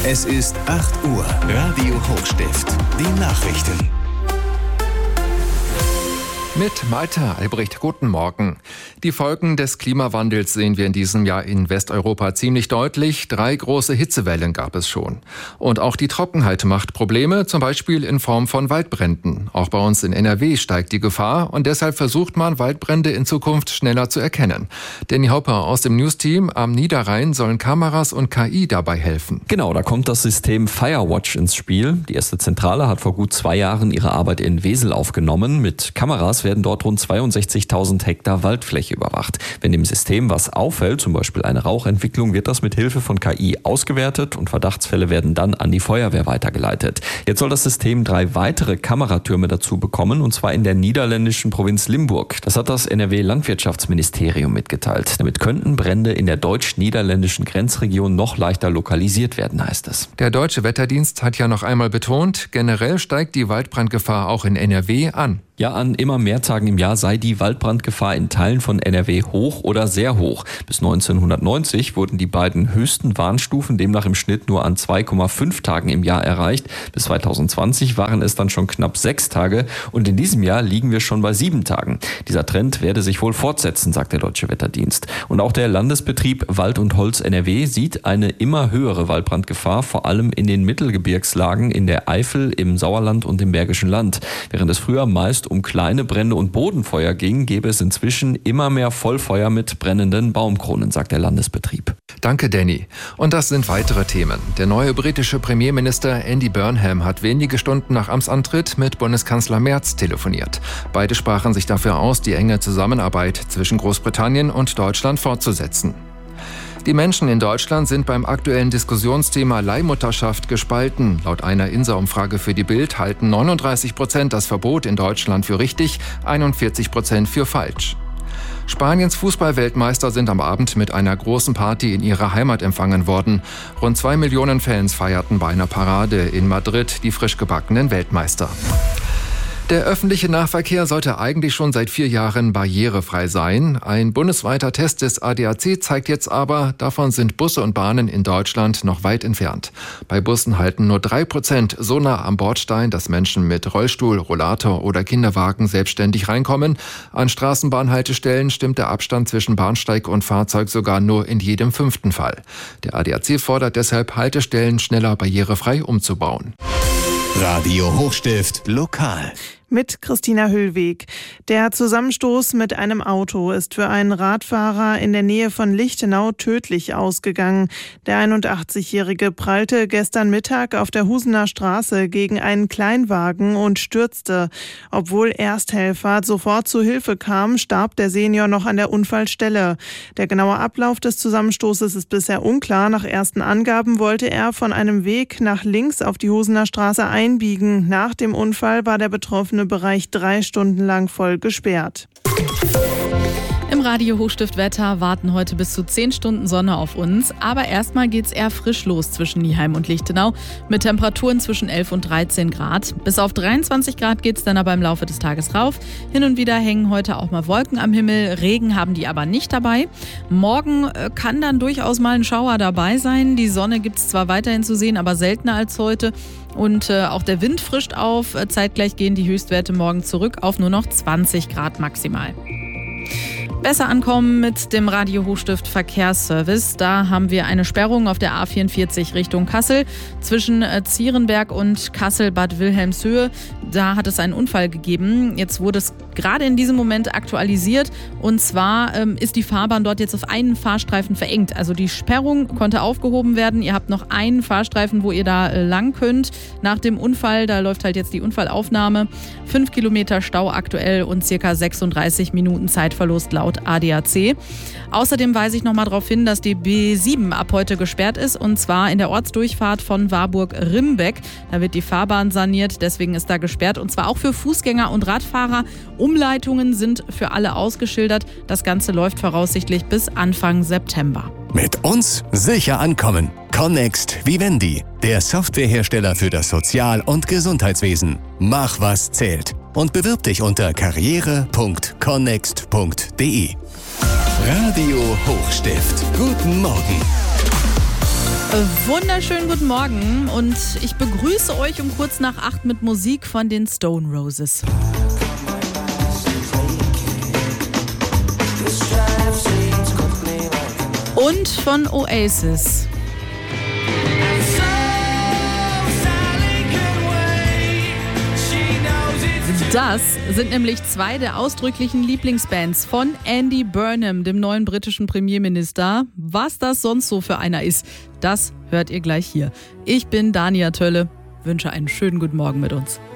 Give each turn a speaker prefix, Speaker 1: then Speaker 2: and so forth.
Speaker 1: Es ist 8 Uhr. Radio Hochstift. Die Nachrichten.
Speaker 2: Mit Malte Albrecht, guten Morgen. Die Folgen des Klimawandels sehen wir in diesem Jahr in Westeuropa ziemlich deutlich. 3 große Hitzewellen gab es schon. Und auch die Trockenheit macht Probleme, zum Beispiel in Form von Waldbränden. Auch bei uns in NRW steigt die Gefahr und deshalb versucht man, Waldbrände in Zukunft schneller zu erkennen. Danny Hopper aus dem News-Team am Niederrhein sollen Kameras und KI dabei helfen.
Speaker 3: Genau, da kommt das System Firewatch ins Spiel. Die erste Zentrale hat vor gut 2 Jahren ihre Arbeit in Wesel aufgenommen. Mit Kameras werden dort rund 62.000 Hektar Waldfläche überwacht. Wenn dem System was auffällt, zum Beispiel eine Rauchentwicklung, wird das mit Hilfe von KI ausgewertet und Verdachtsfälle werden dann an die Feuerwehr weitergeleitet. Jetzt soll das System 3 weitere Kameratürme dazu bekommen, und zwar in der niederländischen Provinz Limburg. Das hat das NRW-Landwirtschaftsministerium mitgeteilt. Damit könnten Brände in der deutsch-niederländischen Grenzregion noch leichter lokalisiert werden, heißt es.
Speaker 2: Der Deutsche Wetterdienst hat ja noch einmal betont, generell steigt die Waldbrandgefahr auch in NRW an.
Speaker 3: Ja, an immer mehr Tagen im Jahr sei die Waldbrandgefahr in Teilen von NRW hoch oder sehr hoch. Bis 1990 wurden die beiden höchsten Warnstufen demnach im Schnitt nur an 2,5 Tagen im Jahr erreicht. Bis 2020 waren es dann schon knapp 6 Tage und in diesem Jahr liegen wir schon bei 7 Tagen. Dieser Trend werde sich wohl fortsetzen, sagt der Deutsche Wetterdienst. Und auch der Landesbetrieb Wald und Holz NRW sieht eine immer höhere Waldbrandgefahr, vor allem in den Mittelgebirgslagen in der Eifel, im Sauerland und im Bergischen Land. Während es früher meist um kleine Brände und Bodenfeuer ging, gäbe es inzwischen immer mehr Vollfeuer mit brennenden Baumkronen, sagt der Landesbetrieb.
Speaker 2: Danke, Danny. Und das sind weitere Themen. Der neue britische Premierminister Andy Burnham hat wenige Stunden nach Amtsantritt mit Bundeskanzler Merz telefoniert. Beide sprachen sich dafür aus, die enge Zusammenarbeit zwischen Großbritannien und Deutschland fortzusetzen. Die Menschen in Deutschland sind beim aktuellen Diskussionsthema Leihmutterschaft gespalten. Laut einer INSA-Umfrage für die Bild halten 39% das Verbot in Deutschland für richtig, 41% für falsch. Spaniens Fußballweltmeister sind am Abend mit einer großen Party in ihrer Heimat empfangen worden. Rund 2 Millionen Fans feierten bei einer Parade in Madrid die frisch gebackenen Weltmeister. Der öffentliche Nahverkehr sollte eigentlich schon seit 4 Jahren barrierefrei sein. Ein bundesweiter Test des ADAC zeigt jetzt aber, davon sind Busse und Bahnen in Deutschland noch weit entfernt. Bei Bussen halten nur 3% so nah am Bordstein, dass Menschen mit Rollstuhl, Rollator oder Kinderwagen selbstständig reinkommen. An Straßenbahnhaltestellen stimmt der Abstand zwischen Bahnsteig und Fahrzeug sogar nur in jedem 5. Fall. Der ADAC fordert deshalb, Haltestellen schneller barrierefrei umzubauen.
Speaker 1: Radio Hochstift lokal.
Speaker 4: Mit Christina Höhlweg. Der Zusammenstoß mit einem Auto ist für einen Radfahrer in der Nähe von Lichtenau tödlich ausgegangen. Der 81-Jährige prallte gestern Mittag auf der Husener Straße gegen einen Kleinwagen und stürzte. Obwohl Ersthelfer sofort zu Hilfe kamen, starb der Senior noch an der Unfallstelle. Der genaue Ablauf des Zusammenstoßes ist bisher unklar. Nach ersten Angaben wollte er von einem Weg nach links auf die Husener Straße einbiegen. Nach dem Unfall war der betroffene Bereich 3 Stunden lang voll gesperrt.
Speaker 5: Im Radio Hochstift Wetter warten heute bis zu 10 Stunden Sonne auf uns. Aber erstmal geht's eher frisch los zwischen Nieheim und Lichtenau mit Temperaturen zwischen 11 und 13 Grad. Bis auf 23 Grad geht's dann aber im Laufe des Tages rauf. Hin und wieder hängen heute auch mal Wolken am Himmel. Regen haben die aber nicht dabei. Morgen kann dann durchaus mal ein Schauer dabei sein. Die Sonne gibt's zwar weiterhin zu sehen, aber seltener als heute. Und auch der Wind frischt auf. Zeitgleich gehen die Höchstwerte morgen zurück auf nur noch 20 Grad maximal. Besser ankommen mit dem Radio Hochstift Verkehrsservice. Da haben wir eine Sperrung auf der A44 Richtung Kassel zwischen Zierenberg und Kassel-Bad Wilhelmshöhe. Da hat es einen Unfall gegeben. Jetzt wurde es gerade in diesem Moment aktualisiert. Und zwar ist die Fahrbahn dort jetzt auf einen Fahrstreifen verengt. Also die Sperrung konnte aufgehoben werden. Ihr habt noch einen Fahrstreifen, wo ihr da lang könnt. Nach dem Unfall, da läuft halt jetzt die Unfallaufnahme. 5 Kilometer Stau aktuell und circa 36 Minuten Zeitverlust laut ADAC. Außerdem weise ich noch mal darauf hin, dass die B7 ab heute gesperrt ist und zwar in der Ortsdurchfahrt von Warburg-Rimbeck. Da wird die Fahrbahn saniert, deswegen ist da gesperrt und zwar auch für Fußgänger und Radfahrer. Umleitungen sind für alle ausgeschildert. Das Ganze läuft voraussichtlich bis Anfang September.
Speaker 1: Mit uns sicher ankommen. Connext Vivendi, der Softwarehersteller für das Sozial- und Gesundheitswesen. Mach, was zählt. Und bewirb dich unter karriere.connext.de. Radio Hochstift. Guten Morgen.
Speaker 5: Wunderschönen guten Morgen und ich begrüße euch um kurz nach 8 mit Musik von den Stone Roses. Und von Oasis. Das sind nämlich zwei der ausdrücklichen Lieblingsbands von Andy Burnham, dem neuen britischen Premierminister. Was das sonst so für einer ist, das hört ihr gleich hier. Ich bin Dania Tölle, wünsche einen schönen guten Morgen mit uns.